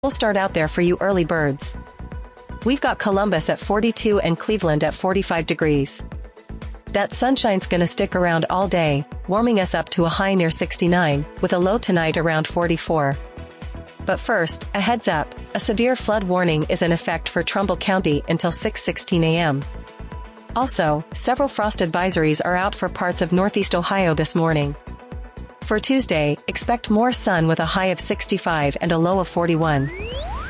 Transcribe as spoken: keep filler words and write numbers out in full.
We'll start out there for you early birds. We've got Columbus at forty-two and Cleveland at forty-five degrees. That sunshine's gonna stick around all day, warming us up to a high near sixty-nine, with a low tonight around forty-four. But first, a heads up, a severe flood warning is in effect for Trumbull County until six sixteen a m Also, several frost advisories are out for parts of northeast Ohio this morning. For Tuesday, expect more sun with a high of sixty-five and a low of forty-one.